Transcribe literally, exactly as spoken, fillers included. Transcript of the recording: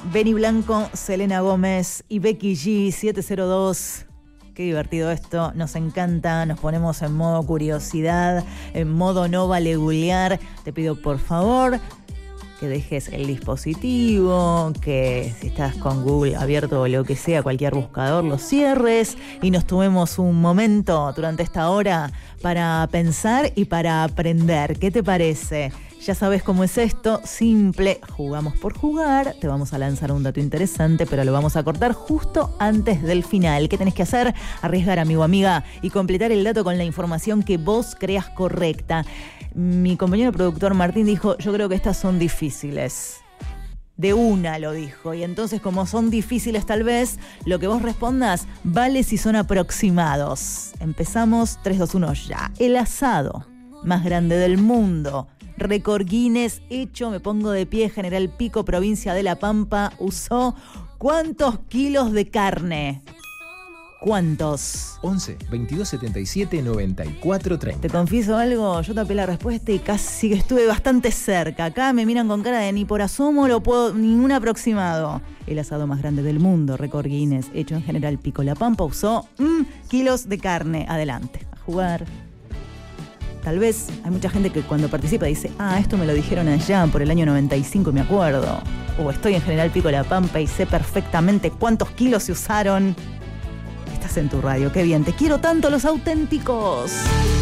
Benny Blanco, Selena Gómez y Becky G, siete cero dos. Qué divertido esto, nos encanta, nos ponemos en modo curiosidad, en modo no vale googlear. Te pido por favor que dejes el dispositivo, que si estás con Google abierto o lo que sea, cualquier buscador, lo cierres y nos tomemos un momento durante esta hora para pensar y para aprender. ¿Qué te parece? Ya sabes cómo es esto, simple, jugamos por jugar, te vamos a lanzar un dato interesante, pero lo vamos a cortar justo antes del final. ¿Qué tenés que hacer? Arriesgar, amigo o amiga, y completar el dato con la información que vos creas correcta. Mi compañero productor Martín dijo, yo creo que estas son difíciles. De una lo dijo, y entonces como son difíciles tal vez, lo que vos respondas vale si son aproximados. Empezamos, tres, dos, uno, ya. El asado más grande del mundo. Récord Guinness hecho, me pongo de pie, General Pico, provincia de La Pampa, usó ¿cuántos kilos de carne? ¿Cuántos? once, veintidós, setenta y siete, noventa y cuatro, treinta. Te confieso algo, yo tapé la respuesta y casi que estuve bastante cerca. Acá me miran con cara de ni por asomo lo puedo, ningún aproximado. El asado más grande del mundo, Récord Guinness, hecho en General Pico, La Pampa, usó mmm, kilos de carne. Adelante, a jugar. Tal vez hay mucha gente que cuando participa dice, ah, esto me lo dijeron allá por el año noventa y cinco, me acuerdo. O estoy en General Pico La Pampa y sé perfectamente cuántos kilos se usaron. Estás en tu radio, qué bien, te quiero tanto, los auténticos.